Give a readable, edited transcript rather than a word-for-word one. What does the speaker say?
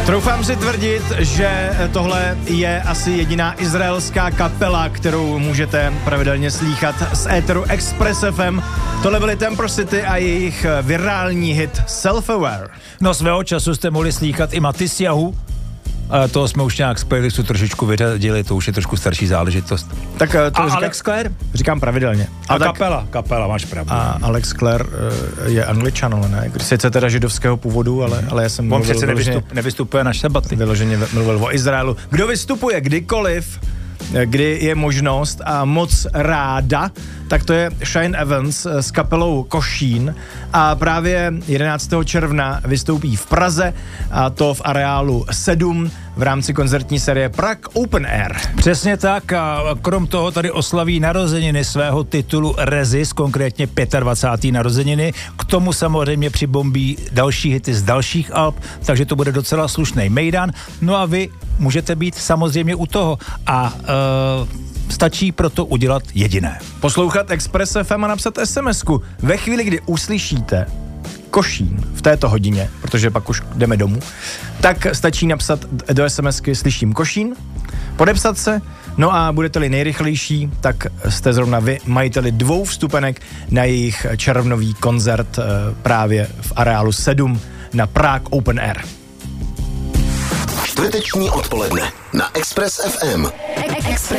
Troufám si tvrdit, že tohle je asi jediná izraelská kapela, kterou můžete pravidelně slýchat z éteru Express FM. Tohle byly Temper City a jejich virální hit Self-Aware. No svého času jste mohli slýchat i Matisyahu, ale toho jsme už nějak z playlistu trošičku vyřadili, to už je trošku starší záležitost. Tak to Alex Clare? Říkám pravidelně. A kapela, máš pravdu. A Alex Clare je Angličan, ale ne? Sice teda židovského původu, ale já jsem on přece nevystupuje na šabaty. Vyloženě mluvil o Izraelu. Kdo vystupuje kdykoliv, kdy je možnost a moc ráda, tak to je Shane Evans s kapelou Košín a právě 11. června vystoupí v Praze a to v areálu 7 v rámci koncertní série Prague Open Air. Přesně tak a krom toho tady oslaví narozeniny svého titulu Resist, konkrétně 25. narozeniny. K tomu samozřejmě přibombí další hity z dalších alb, takže to bude docela slušný mejdan. No a vy můžete být samozřejmě u toho a stačí proto udělat jediné. Poslouchat Express FM a napsat SMS-ku. Ve chvíli, kdy uslyšíte Košín v této hodině, protože pak už jdeme domů, tak stačí napsat do SMSky slyším Košín, podepsat se, no a budete-li nejrychlejší, tak jste zrovna vy majiteli 2 vstupenek na jejich červnový koncert právě v areálu 7 na Prague Open Air. Čtvrteční odpoledne na Express FM.